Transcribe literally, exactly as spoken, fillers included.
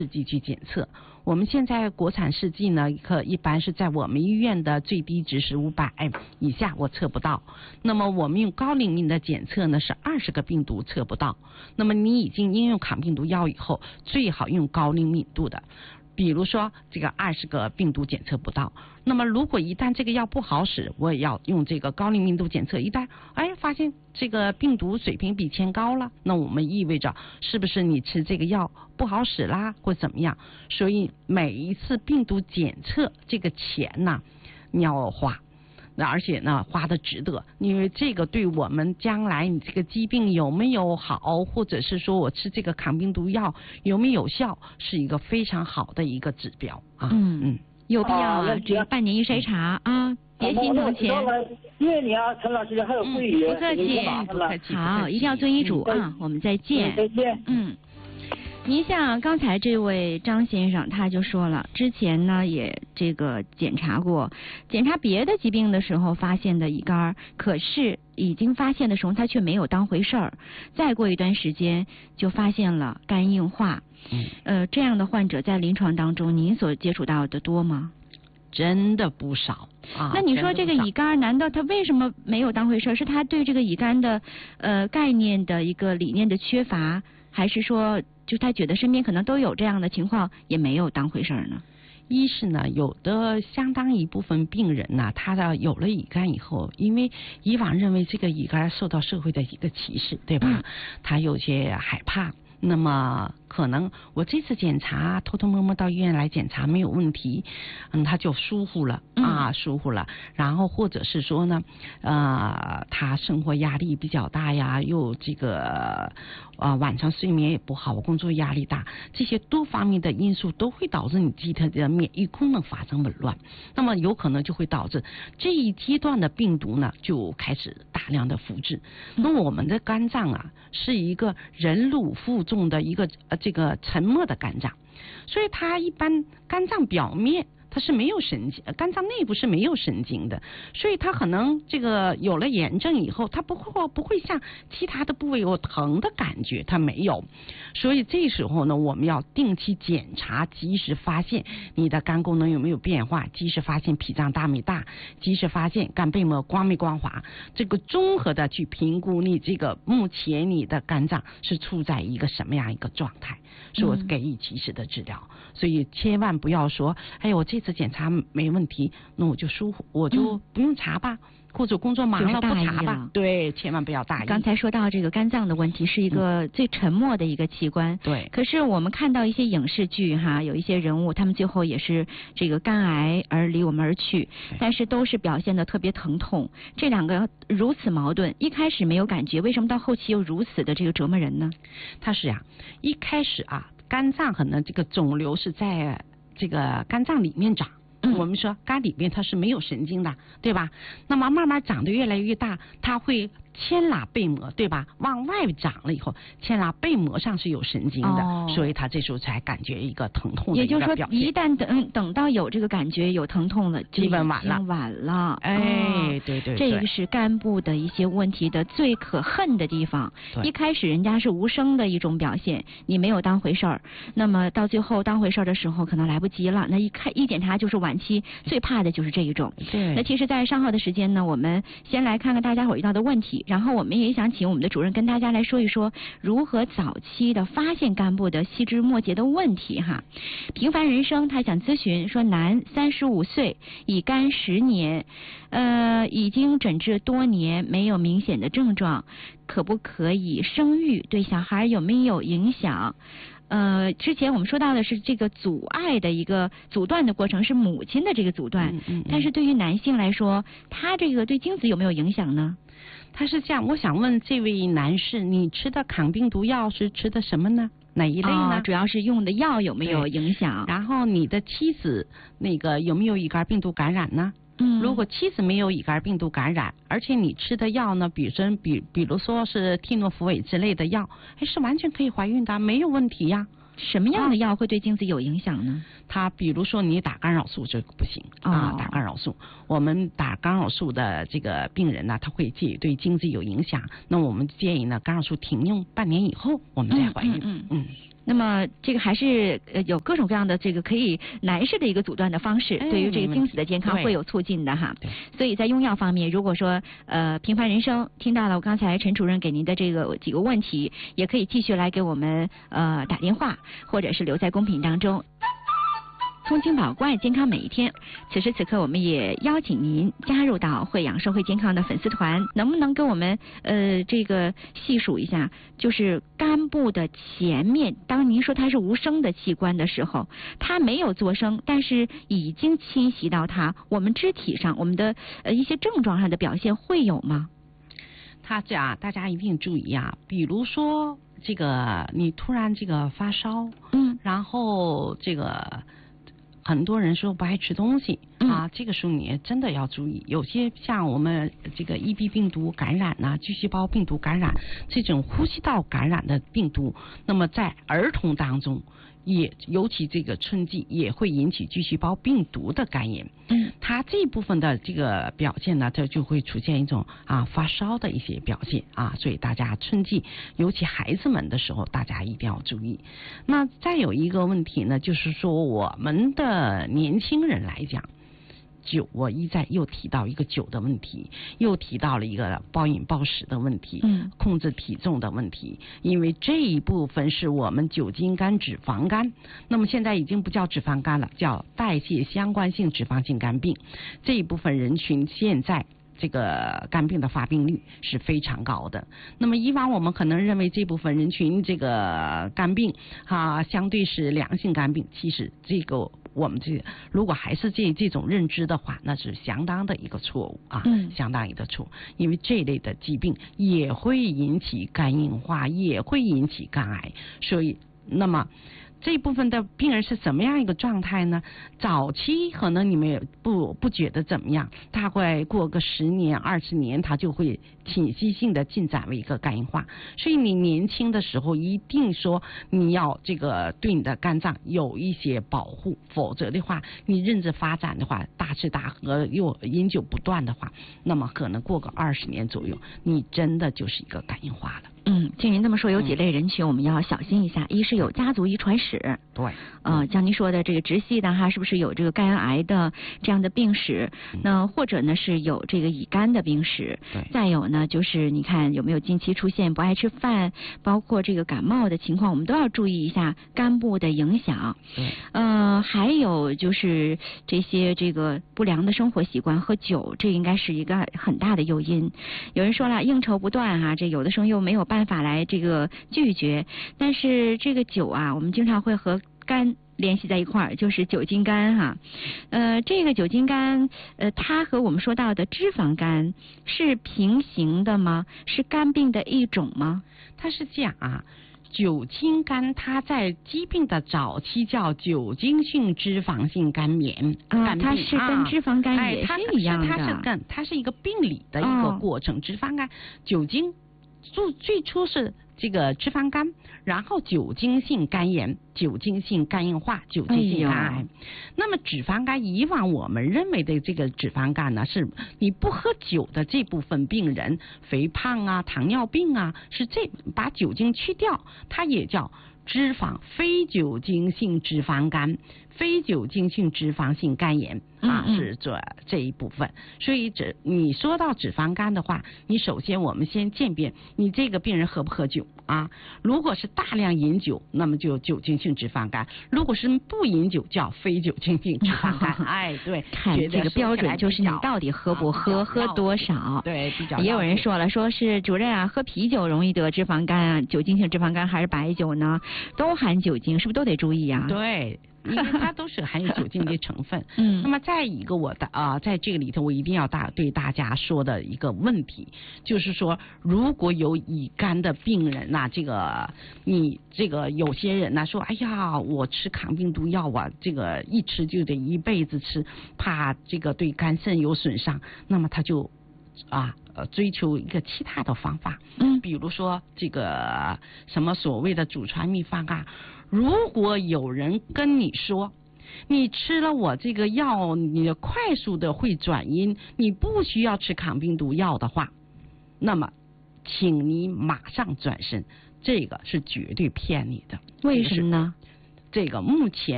试剂去检测。我们现在国产试剂呢，可一般是在我们医院的最低值是五百以下，我测不到。那么我们用高灵敏的检测呢，是二十个病毒测不到。那么你已经应用抗病毒药以后，最好用高灵敏度的。比如说这个二十个病毒检测不到，那么如果一旦这个药不好使，我也要用这个高灵敏度检测，一旦哎发现这个病毒水平比前高了，那我们意味着是不是你吃这个药不好使啦，或怎么样？所以每一次病毒检测这个钱呢，你要花。那而且呢，花的值得，因为这个对我们将来你这个疾病有没有好，或者是说我吃这个抗病毒药有没有效，是一个非常好的一个指标啊。 嗯嗯，有必要啊，这个半年一筛查啊，别心疼钱。 谢谢你啊，陈老师，还有贵语， 不客气， 不客气。 好，一定要遵医嘱啊，我们再见。 再见。 嗯。您像刚才这位张先生，他就说了，之前呢也这个检查过，检查别的疾病的时候发现的乙肝，可是已经发现的时候他却没有当回事儿，再过一段时间就发现了肝硬化。嗯，呃，这样的患者在临床当中，您所接触到的多吗？ 真的不少啊。 那你说这个乙肝，难道他为什么没有当回事儿？是他对这个乙肝的呃概念的一个理念的缺乏，还是说？就他觉得身边可能都有这样的情况，也没有当回事儿呢。 一是呢，有的相当一部分病人呢，他的有了乙肝以后，因为以往认为这个乙肝受到社会的一个歧视，对吧？嗯、他有些害怕。那么可能我这次检查偷偷摸摸到医院来检查没有问题，嗯，他就疏忽了啊，疏忽了。然后或者是说呢，呃，他生活压力比较大呀，又这个呃晚上睡眠也不好，工作压力大，这些多方面的因素都会导致你机体的免疫功能发生紊乱，那么有可能就会导致这一阶段的病毒呢就开始大量的复制。那我们的肝脏啊是一个忍辱负重的一个呃这个沉默的肝脏，所以它一般肝脏表面它是没有神经，肝脏内部是没有神经的，所以它可能这个有了炎症以后，它不会不会像其他的部位有疼的感觉，它没有。所以这时候呢，我们要定期检查，及时发现你的肝功能有没有变化，及时发现脾脏大没大，及时发现肝背膜光没光滑，这个综合的去评估你这个目前你的肝脏是处在一个什么样一个状态，所以我给予及时的治疗。嗯、所以千万不要说，哎，我这次检查没问题，那我就疏忽，我就不用查吧，嗯、或者工作忙了不查吧。对，千万不要大意。 刚才说到这个肝脏的问题，是一个最沉默的一个器官。 对、嗯。 可是我们看到一些影视剧哈，有一些人物，他们最后也是这个肝癌而离我们而去，但是都是表现得特别疼痛。这两个如此矛盾，一开始没有感觉，为什么到后期又如此的这个折磨人呢？ 它是呀、啊，一开始啊，肝脏可能这个肿瘤是在这个肝脏里面长，嗯、我们说肝里面它是没有神经的，对吧？那么慢慢长得越来越大，它会牵拉背膜，对吧？往外长了以后，牵拉背膜上是有神经的，哦、所以它这时候才感觉一个疼痛的一个表现。 也就是说，一旦等等到有这个感觉有疼痛了， 基本晚了， 晚了。 哎，哦、对, 对对， 这个是肝部的一些问题的最可恨的地方。一开始人家是无声的一种表现，你没有当回事儿，那么到最后当回事儿的时候，可能来不及了。那一看一检查就是晚期，最怕的就是这一种。 对。 那其实，在稍后的时间呢，我们先来看看大家伙遇到的问题。然后我们也想请我们的主任跟大家来说一说如何早期的发现肝部的细枝末节的问题哈。平凡人生他想咨询说，男，三十五岁，乙肝十年，呃，已经诊治多年，没有明显的症状，可不可以生育？对小孩有没有影响？呃，之前我们说到的是这个阻碍的一个阻断的过程，是母亲的这个阻断，嗯嗯嗯但是对于男性来说，他这个对精子有没有影响呢？ 他是这样，我想问这位男士，你吃的抗病毒药是吃的什么呢？哪一类呢？ 哦、主要是用的药有没有影响？ 然后你的妻子那个有没有乙肝病毒感染呢？嗯，如果妻子没有乙肝病毒感染，而且你吃的药呢，比如比比如说是替诺福韦之类的药，还是完全可以怀孕的，没有问题呀。 什么样的药会对精子有影响呢？ 它比如说你打干扰素这个不行、哦、啊，打干扰素，我们打干扰素的这个病人呢，他会介对精子有影响。那我们建议呢，干扰素停用半年以后，我们再怀孕。嗯嗯。嗯那么这个还是呃有各种各样的这个可以男士的一个阻断的方式， 哎、 对于这个精子的健康会有促进的哈。所以在用药方面，如果说呃平凡人生听到了我刚才陈主任给您的这个几个问题，也可以继续来给我们呃打电话，或者是留在公屏当中。通经宝冠，健康每一天。此时此刻，我们也邀请您加入到慧养社会健康的粉丝团，能不能跟我们呃这个细数一下，就是肝部的前面，当您说它是无声的器官的时候，它没有作声，但是已经侵袭到它，我们肢体上，我们的呃一些症状上的表现会有吗？ 它这样，大家一定注意啊，比如说这个你突然这个发烧， 嗯， 然后这个。很多人说不爱吃东西、嗯、啊，这个时候你真的要注意，有些像我们这个 E B 病毒感染呐、啊、巨细胞病毒感染这种呼吸道感染的病毒，那么在儿童当中也尤其这个春季也会引起巨细胞病毒的肝炎。 嗯， 它这部分的这个表现呢，它就会出现一种啊发烧的一些表现啊，所以大家春季尤其孩子们的时候，大家一定要注意。那再有一个问题呢，就是说我们的年轻人来讲。酒，我一再又提到一个酒的问题，又提到了一个暴饮暴食的问题， 嗯， 控制体重的问题，因为这一部分是我们酒精肝、脂肪肝，那么现在已经不叫脂肪肝了，叫代谢相关性脂肪性肝病。这一部分人群现在这个肝病的发病率是非常高的。那么以往我们可能认为这部分人群这个肝病啊，相对是良性肝病，其实这个。我们这如果还是这这种认知的话，那是相当的一个错误啊， 嗯， 相当一个错误，因为这类的疾病也会引起肝硬化，也会引起肝癌，所以那么。这一部分的病人是怎么样一个状态呢？早期可能你们也不不觉得怎么样，大概过个十年、二十年，它就会侵袭性的进展为一个肝硬化。所以你年轻的时候一定说你要这个对你的肝脏有一些保护，否则的话，你认知发展的话，大吃大喝又饮酒不断的话，那么可能过个二十年左右，你真的就是一个肝硬化了。 嗯，听您这么说，有几类人群我们要小心一下。嗯、一是有家族遗传史， 对， 呃，像您说的这个直系的哈，是不是有这个肝癌的这样的病史？嗯、那或者呢是有这个乙肝的病史。 对， 再有呢就是你看有没有近期出现不爱吃饭，包括这个感冒的情况，我们都要注意一下肝部的影响。 对， 呃，还有就是这些这个不良的生活习惯，喝酒，这应该是一个很大的诱因。有人说了，应酬不断哈、啊，这有的时候又没有办法来这个拒绝，但是这个酒啊，我们经常会和肝联系在一块儿，就是酒精肝哈。呃，这个酒精肝，呃，它和我们说到的脂肪肝是平行的吗？是肝病的一种吗？ 它是这样啊。酒精肝它在疾病的早期叫酒精性脂肪性肝炎， 啊，它是跟脂肪肝也是一样的， 它是跟它是一个病理的一个过程。哦、脂肪肝、酒精，最最初是这个脂肪肝，然后酒精性肝炎、酒精性肝硬化、酒精性肝癌。哎、那么脂肪肝，以往我们认为的这个脂肪肝呢，是你不喝酒的这部分病人，肥胖啊、糖尿病啊，是这把酒精去掉，它也叫脂肪非酒精性脂肪肝、非酒精性脂肪性肝炎啊， 嗯嗯是这这一部分。所以这你说到脂肪肝的话，你首先我们先鉴别你这个病人喝不喝酒啊？如果是大量饮酒，那么就酒精性脂肪肝；如果是不饮酒，叫非酒精性脂肪肝。哎，对， 看这个标准就是你到底喝不喝，啊、喝多少。 对，比较。 也有人说了，说是主任啊，喝啤酒容易得脂肪肝啊，酒精性脂肪肝还是白酒呢？都含酒精，是不是都得注意啊？ 对。因为它都是含有酒精的成分。 嗯。 那么再一个我的啊、呃，在这个里头我一定要大对大家说的一个问题，就是说如果有乙肝的病人呐、啊，这个你这个有些人呢、啊、说，哎呀，我吃抗病毒药啊，这个一吃就得一辈子吃，怕这个对肝肾有损伤，那么他就啊呃追求一个其他的方法。 嗯。 比如说这个什么所谓的祖传秘方啊。如果有人跟你说，你吃了我这个药，你快速的会转阴，你不需要吃抗病毒药的话，那么请你马上转身， 这个是绝对骗你的。 为什么呢？ 这个目前。